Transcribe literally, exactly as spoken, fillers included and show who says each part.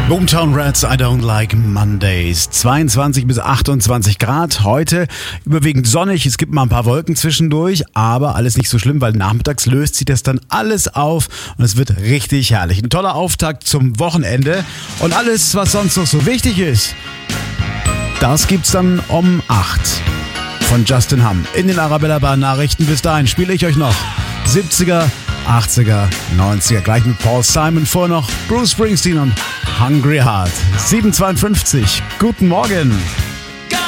Speaker 1: Boomtown Rats, I don't like Mondays. zweiundzwanzig bis achtundzwanzig Grad. Heute überwiegend sonnig. Es gibt mal ein paar Wolken zwischendurch, aber alles nicht so schlimm, weil nachmittags löst sich das dann alles auf und es wird richtig herrlich. Ein toller Auftakt zum Wochenende und alles, was sonst noch so wichtig ist, das gibt's dann um acht von Justin Hamm in den Arabella Bar Nachrichten. Bis dahin spiele ich euch noch siebziger, achtziger, neunziger, gleich mit Paul Simon, vor noch Bruce Springsteen und Hungry Heart. sieben Uhr zweiundfünfzig. Guten Morgen.